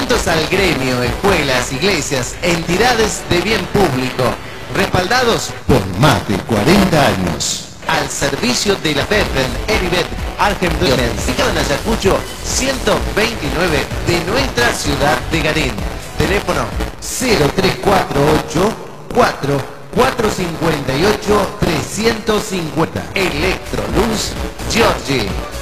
Juntos al gremio, escuelas, iglesias, entidades de bien público, respaldados por más de 40 años. al servicio de la Beben Heribet Argentina, ubicado en Ayacucho 129 de nuestra ciudad de Garín. Teléfono 0348 458 350. Electroluz Giorgi.